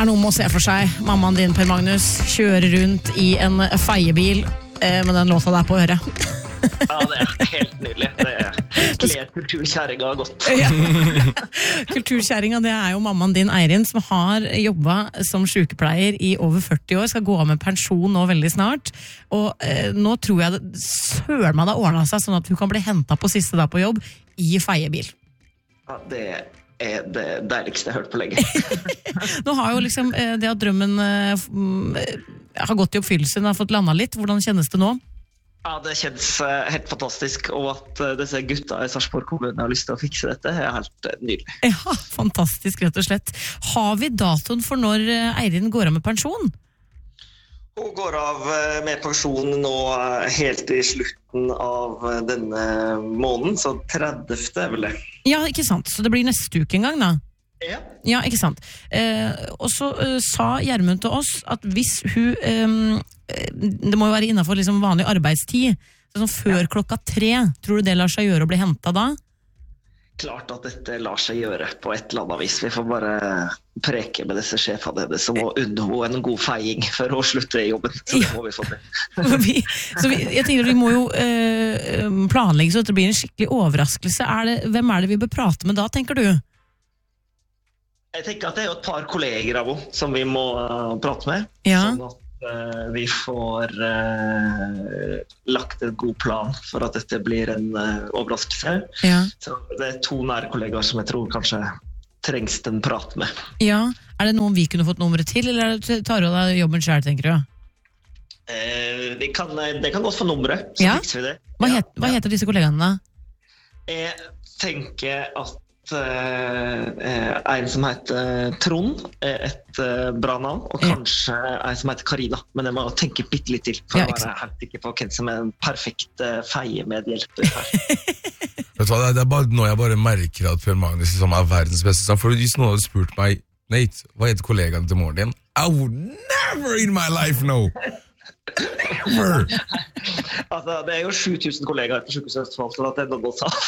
noe med å se for seg. Mammaen din, Per Magnus, kjører rundt i en feiebil med den låta der på øret. Ja, det helt nydelig. Det kler kulturkjæringa godt. Ja. Kulturkjæringa, det jo mammaen din, Eirin, som har jobbet som sykepleier i over 40 år, skal gå av med pensjon nå veldig snart. Og nå tror jeg søren meg det ordnet seg sånn at hun kan bli hentet på siste dag på jobb i feiebil. Ja, det det deiligste jeg har hørt på lenge. Nå har jo liksom det at drømmen har gått i oppfyllelse, den har fått landet litt. Hvordan kjennes det nå? Ja, det kjennes helt fantastisk, og at disse gutta i Sarpsborg kommune har lyst til å fikse dette, helt nydelig. Ja, fantastisk, rett og slett. Har vi datoen for når Eirin går av med pensjon? Hun går av med pensjon nå helt i slutten av denne måneden, så 30. vel det. Ja, ikke sant, så det blir neste uke en gang da? Ja. Ja, ikke sant. Og så sa Gjermund til oss at hvis hun, det må jo være innenfor liksom vanlig arbeidstid, sånn før klokka 3, tror du det lar seg gjøre å bli hentet da? Klart at dette lar seg gjøre på et eller annet vis. Vi får bare preke med disse sjefene hennes som må unngå en god feiing før hun slutter i jobben. Så det må vi få til. Jeg tenker at vi må jo planlegge så at det blir en skikkelig overraskelse. Hvem det vi bør prate med da, tenker du? Jeg tenker at det jo et par kolleger av henne som vi må prate med. Ja. Sånn at vi får lagt en god plan for at dette blir en overraskelse. Ja. Så det 2 nære kollegaer som jeg tror kanskje trengs en prat med. Ja, det noen vi kunne fått nummeret til, eller tar du deg jobben selv, tenker du? Det kan godt få nummeret, så ja? fikser vi det. Hva heter disse kollegaene da? Jeg tenker at en som heter Trond et bra navn, og kanskje en som heter Karina, men jeg må tenke bitte litt til for å være helt sikker på hvem som en perfekt feiemedhjelper her. Vet du hva, det bare nå jeg bare merker at Per Magnus liksom verdens beste sang, for hvis noen hadde spurt meg, Nate, hva heter kollegaen til moren din? I would never in my life know! Never! Altså, det jo 7000 kollegaer på Sykehuset Østfold, så det noe godt sagt.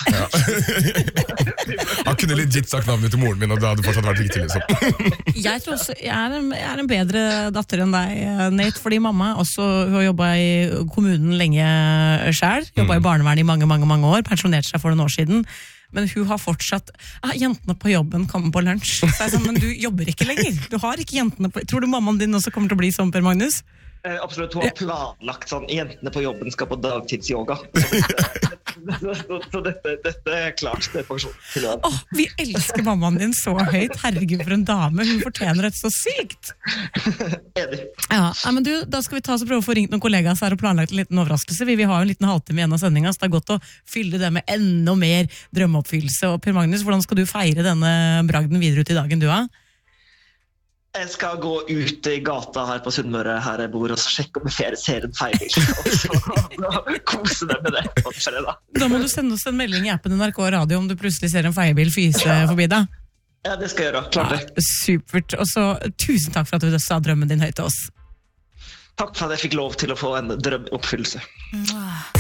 Han kunne legit sagt navnet til moren min, og det hadde fortsatt vært riktig, liksom. Jeg tror også, jeg en bedre datter enn deg, Nate, fordi mamma også, hun har jobbet i kommunen lenge selv, jobbet i barnevern i mange, mange, mange år, pensjonerte seg for noen år siden, men hun har fortsatt, jentene på jobben kommer på lunsj. Så jeg sånn, men du jobber ikke lenger, du har ikke jentene på, tror du mammaen din også kommer til å bli sånn, Per Magnus? Absolutt, hun har planlagt sånn, jentene på jobben skal på dagtidsyoga. Så dette klart, det pensjon. Vi elsker mammaen din så høyt, herregud for en dame, hun fortjener et så sykt. Enig. Ja, men du, da skal vi ta oss og prøve å få ringt noen kollegaer her og planlagt en liten overraskelse. Vi har jo en liten halvtime igjen av sendingen, så det godt å fylle det med enda mer drømmeoppfyllelse. Og Per Magnus, hvordan skal du feire denne bragden videre ut i dagen du har? Jeg skal gå ut i gata her på Sunnmøre, her jeg bor, og så sjekke om jeg ser en feilbil. Og så kose deg med det på fredag. Da må du sende oss en melding i appen NRK Radio om du plutselig ser en feilbil fyse forbi deg. Ja, det skal jeg gjøre. Klart det. Supert. Og så tusen takk for at du sa drømmen din høyt til oss. Takk for at jeg fikk lov til å få en drømmeoppfyllelse.